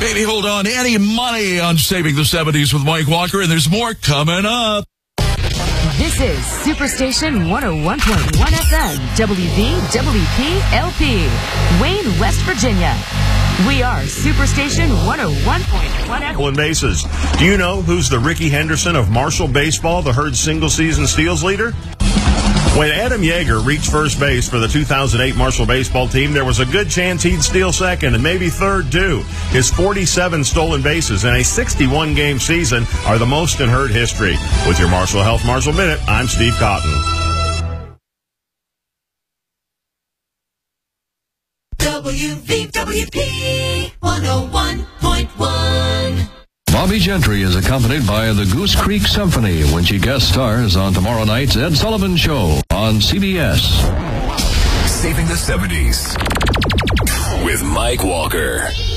Baby, hold on. Any money on Saving the 70s with Mike Walker, and there's more coming up. This is Superstation 101.1 FM, WVWP-LP, Wayne, West Virginia. We are Superstation 101.1 FM. Bases. Do you know who's the Ricky Henderson of Marshall Baseball, the Herd single-season steals leader? When Adam Yeager reached first base for the 2008 Marshall baseball team, there was a good chance he'd steal second and maybe third, too. His 47 stolen bases in a 61-game season are the most in Herd history. With your Marshall Health Marshall Minute, I'm Steve Cotton. WVWP 101.1. Bobby Gentry is accompanied by the Goose Creek Symphony when she guest stars on tomorrow night's Ed Sullivan Show on CBS. Saving the 70s with Mike Walker.